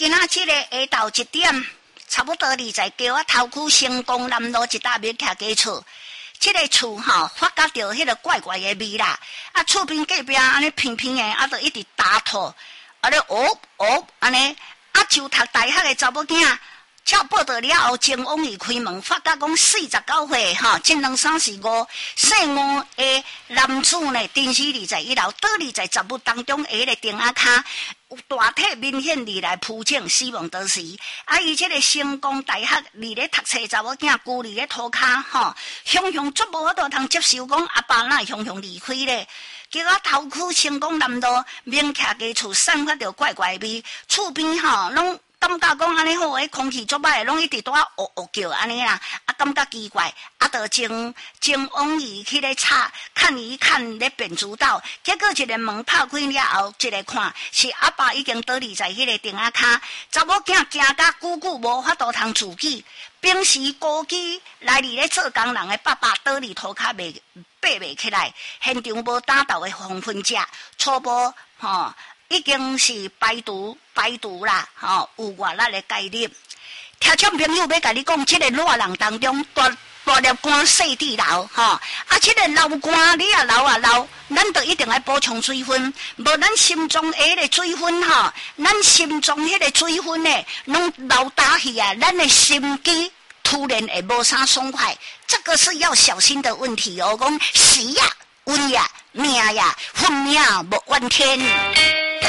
今仔这个下昼1点，差不多你在叫我头区成功南路一搭面徛家厝。这个厝发觉到迄个怪怪的味啦，啊，厝边隔壁安尼平平的，啊，就一直打吐，啊，咧安尼，啊，就读大学的查某囝，照报道了后，前往伊开门，发觉讲49岁正235，姓吴的男子呢，电视21楼，倒立在杂物当中，下个顶仔骹。大体明显地来铺正死亡多时，啊！伊这个成功大学里咧读册查某囝，孤立咧涂骹，雄雄足无法度通接受讲阿爸哪雄雄离开咧。结果头区成功南路明徛家厝散发着怪怪味，厝边拢感觉讲安尼好诶，空气足歹，拢一直在叫安尼啦，啊，感觉奇怪，啊，就前往伊去咧查，看一看咧便知道，结果一个门拍开了后，一个看是阿爸已经倒立在迄个顶仔骹，查某囝惊甲久无法度通自己，平时估计来里咧做工人的爸爸倒立涂骹爬袂起来，现场无打斗的防分者，初步已经是排毒啦，有外力的介入。听众朋友要甲你讲，这个热人当中大粒汗细滴流，这个流汗你也流，咱就一定要补充水分，无咱心中的个水分咱心中迄个水分呢，拢流打去啊，咱的心机突然会无啥爽快，这个是要小心的问题哦。讲死呀、运呀、命呀、分命无怨天。